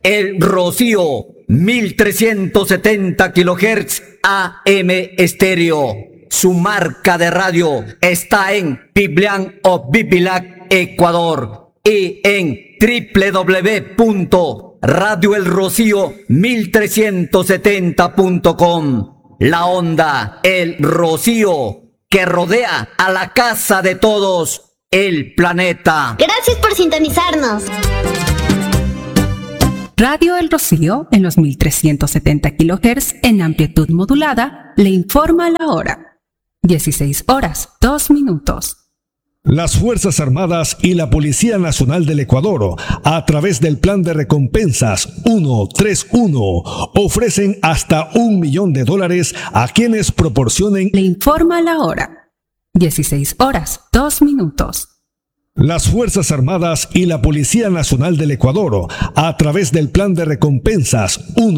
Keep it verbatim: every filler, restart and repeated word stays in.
El Rocío, mil trescientos setenta kilohertz A M estéreo. Su marca de radio está en Piblián o Bibilac, Ecuador, y en doble u doble u doble u punto radio el rocío mil trescientos setenta punto com. La onda El Rocío, que rodea a la casa de todos, el planeta. Gracias por sintonizarnos. Radio El Rocío, en los mil trescientos setenta kilohertz en amplitud modulada, le informa la hora. dieciséis horas, dos minutos. Las Fuerzas Armadas y la Policía Nacional del Ecuador, a través del Plan de Recompensas ciento treinta y uno, ofrecen hasta un millón de dólares a quienes proporcionen. Le informa la hora. dieciséis horas, dos minutos. Las Fuerzas Armadas y la Policía Nacional del Ecuador, a través del Plan de Recompensas ciento